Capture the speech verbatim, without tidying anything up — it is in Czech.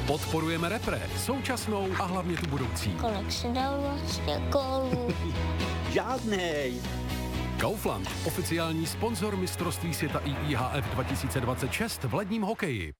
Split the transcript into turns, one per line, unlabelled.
Podporujeme repre, současnou a hlavně tu budoucí.
Kolik si dal vlastně gólů?
Žádnej.
Kaufland, oficiální sponzor mistrovství světa I I H F dva tisíce dvacet šest v ledním hokeji.